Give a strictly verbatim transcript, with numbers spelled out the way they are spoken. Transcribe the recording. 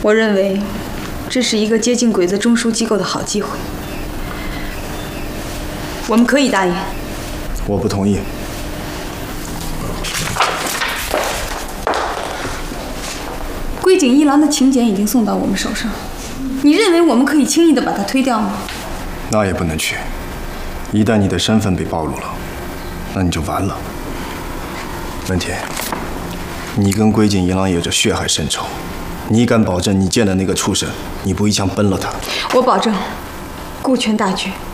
我认为这是一个接近鬼子中枢机构的好机会，我们可以答应。 我不同意。 龟井一郎的请柬已经送到我们手上，你认为我们可以轻易的把它推掉吗？ 那也不能去，一旦你的身份被暴露了，那你就完了。文田，你跟龟井一郎有着血海深仇，你敢保证你见的那个畜生，你不一枪崩了他？ 我保证，顾全大局。